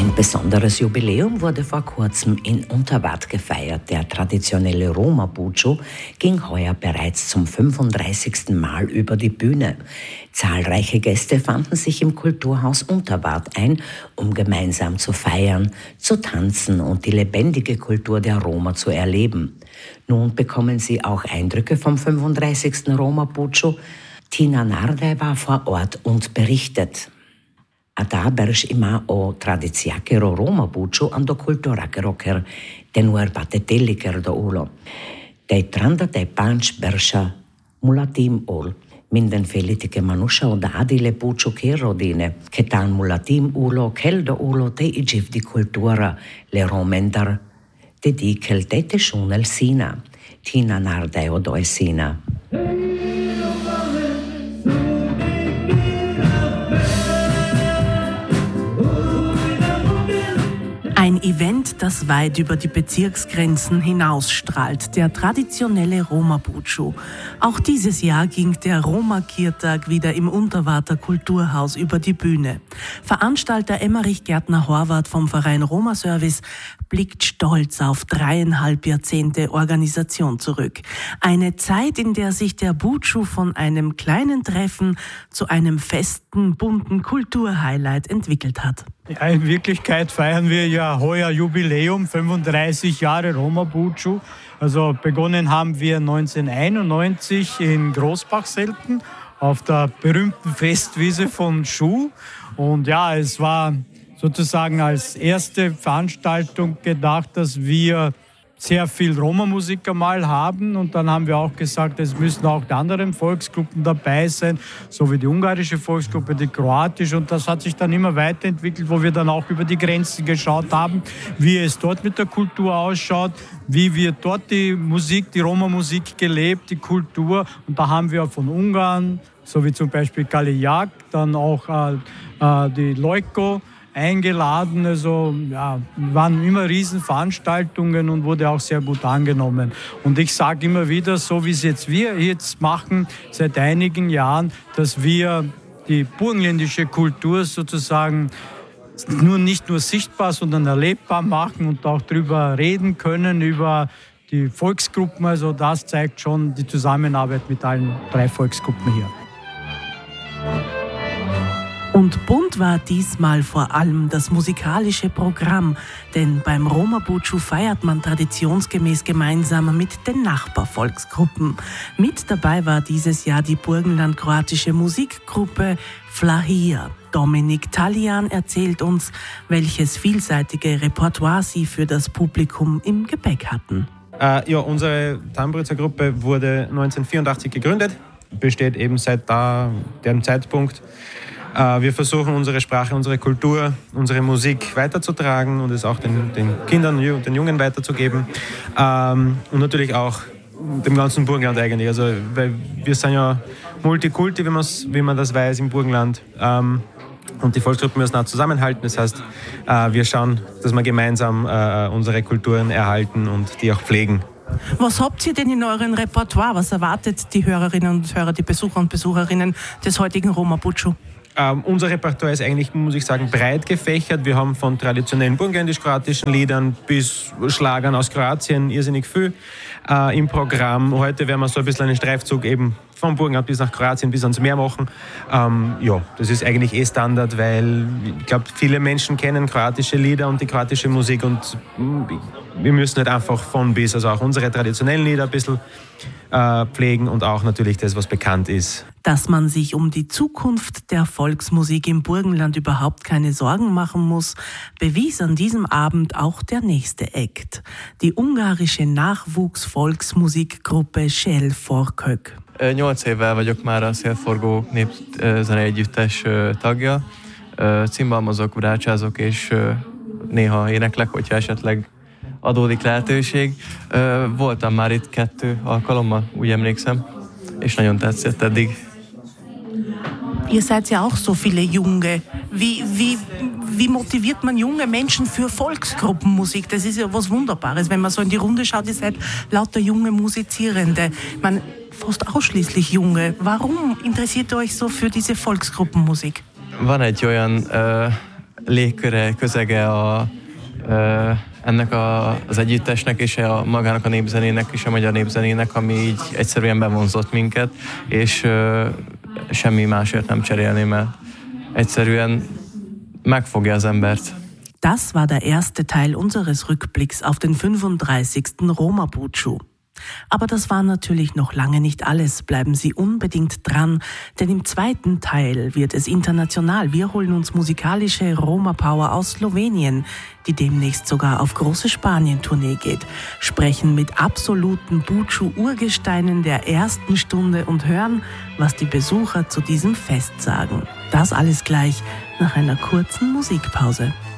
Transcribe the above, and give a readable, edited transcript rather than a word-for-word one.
Ein besonderes Jubiläum wurde vor kurzem in Unterwart gefeiert. Der traditionelle Roma Buccio ging heuer bereits zum 35. Mal über die Bühne. Zahlreiche Gäste fanden sich im Kulturhaus Unterwart ein, um gemeinsam zu feiern, zu tanzen und die lebendige Kultur der Roma zu erleben. Nun bekommen Sie auch Eindrücke vom 35. Roma Buccio. Tina Nardai war vor Ort und berichtet. Ada berš ima o tradicijake Roma Buccio ando kulturake ker tenuer pateteli ker do ulo. Dei tranda dei panch berša mulatim ol. Minden felitike manusha odadile Buccio ker rodine. Ketan mulatim ulo kel do ulo te igiv di kultura le romendar te di kel te te shunel sina. Tina Nardai odoe sina. Ein Event, das weit über die Bezirksgrenzen hinausstrahlt, der traditionelle Roma Buccio. Auch dieses Jahr ging der Roma-Kirtag wieder im Unterwarter Kulturhaus über die Bühne. Veranstalter Emmerich Gärtner-Horvath vom Verein Roma Service blickt stolz auf 3,5 Jahrzehnte Organisation zurück. Eine Zeit, in der sich der Buccio von einem kleinen Treffen zu einem festen, bunten Kulturhighlight entwickelt hat. Ja, in Wirklichkeit feiern wir ja heuer Jubiläum, 35 Jahre Roma Buccio. Also begonnen haben wir 1991 in Großbachselten auf der berühmten Festwiese von Schuh. Und ja, es war sozusagen als erste Veranstaltung gedacht, dass wir sehr viel Roma-Musik einmal haben. Und dann haben wir auch gesagt, es müssen auch die anderen Volksgruppen dabei sein, so wie die ungarische Volksgruppe, die kroatische. Und das hat sich dann immer weiterentwickelt, wo wir dann auch über die Grenzen geschaut haben, wie es dort mit der Kultur ausschaut, wie wird dort die Musik, die Roma-Musik gelebt, die Kultur. Und da haben wir von Ungarn, so wie zum Beispiel Kalijak, dann auch die Lojko, eingeladen, also ja, waren immer Riesenveranstaltungen und wurde auch sehr gut angenommen. Und ich sage immer wieder, so wie es wir jetzt machen, seit einigen Jahren, dass wir die burgenländische Kultur sozusagen nicht nur sichtbar, sondern erlebbar machen und auch darüber reden können, über die Volksgruppen. Also das zeigt schon die Zusammenarbeit mit allen 3 Volksgruppen hier. Und bunt war diesmal vor allem das musikalische Programm, denn beim Roma Buccio feiert man traditionsgemäß gemeinsam mit den Nachbarvolksgruppen. Mit dabei war dieses Jahr die burgenland-kroatische Musikgruppe Flahia. Dominik Talian erzählt uns, welches vielseitige Repertoire sie für das Publikum im Gepäck hatten. Unsere Tambritzer Gruppe wurde 1984 gegründet, besteht eben seit dem Zeitpunkt. Wir versuchen, unsere Sprache, unsere Kultur, unsere Musik weiterzutragen und es auch den Kindern und den Jungen weiterzugeben. Und natürlich auch dem ganzen Burgenland eigentlich. Also, weil wir sind ja Multikulti, wie man das weiß, im Burgenland. Und die Volksgruppen müssen auch zusammenhalten. Das heißt, wir schauen, dass wir gemeinsam unsere Kulturen erhalten und die auch pflegen. Was habt ihr denn in eurem Repertoire? Was erwartet die Hörerinnen und Hörer, die Besucher und Besucherinnen des heutigen Roma Buccio? Unser Repertoire ist eigentlich, muss ich sagen, breit gefächert. Wir haben von traditionellen burgenländisch-kroatischen Liedern bis Schlagern aus Kroatien irrsinnig viel im Programm. Heute werden wir so ein bisschen einen Streifzug eben vom Burgenland bis nach Kroatien, bis ans Meer machen. Das ist eigentlich Standard, weil ich glaube, viele Menschen kennen kroatische Lieder und die kroatische Musik und wir müssen nicht einfach von bis, also auch unsere traditionellen Lieder ein bisschen pflegen und auch natürlich das, was bekannt ist. Dass man sich um die Zukunft der Volksmusik im Burgenland überhaupt keine Sorgen machen muss, bewies an diesem Abend auch der nächste Act. Die ungarische Nachwuchs-Volksmusikgruppe Shell Forkök. 8 éve vagyok már a Szélforgó népzenei együttes tagja. Cimbalmozok, brácsázok és néha éneklek, hogyha esetleg adódik lehetőség. Voltam már itt 2 alkalommal, úgy emlékszem, és nagyon tetszett eddig. Ihr seid ja auch so viele Junge. Wie motiviert man junge Menschen für Volksgruppenmusik? Das ist ja was Wunderbares, wenn man so in die Runde schaut, ihr seid lauter junge Musizierende. Man fast ausschließlich junge. Warum interessiert ihr euch so für diese Volksgruppenmusik? Van egy olyan légköre, közege ennek az együttesnek és magának a népzenének és a magyar népzenének, ami így egyszerűen bevonzott minket, és semmi másért nem cserélném el. Egyszerűen megfogja az embert. Das war der erste Teil unseres Rückblicks auf den 35. Roma Bucu. Aber das war natürlich noch lange nicht alles. Bleiben Sie unbedingt dran, denn im zweiten Teil wird es international. Wir holen uns musikalische Roma-Power aus Slowenien, die demnächst sogar auf große Spanien-Tournee geht, sprechen mit absoluten Bucu-Urgesteinen der ersten Stunde und hören, was die Besucher zu diesem Fest sagen. Das alles gleich nach einer kurzen Musikpause.